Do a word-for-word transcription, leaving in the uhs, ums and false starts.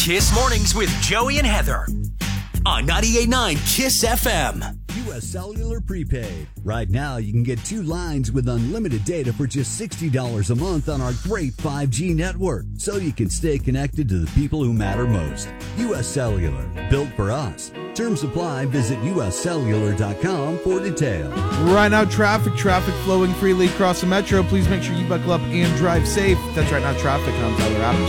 Kiss Mornings with Joey and Heather on ninety-eight point nine Kiss F M. U S Cellular Prepaid. Right now, you can get two lines with unlimited data for just sixty dollars a month on our great five G network, so you can stay connected to the people who matter most. U S Cellular, built for us. Terms apply. Visit U S cellular dot com for details. Right now, traffic, traffic flowing freely across the metro. Please make sure you buckle up and drive safe. That's right now, traffic on Tyler Adams.